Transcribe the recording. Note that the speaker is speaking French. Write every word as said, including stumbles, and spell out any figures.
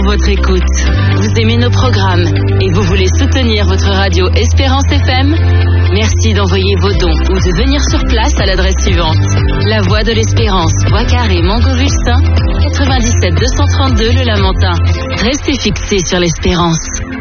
votre écoute. Vous aimez nos programmes et vous voulez soutenir votre radio Espérance F M? Merci d'envoyer vos dons ou de venir sur place à l'adresse suivante. La Voie de l'Espérance, Bois Carré, Montgolfier, quatre-vingt-dix-sept deux cent trente-deux Le Lamentin. Restez fixés sur l'Espérance.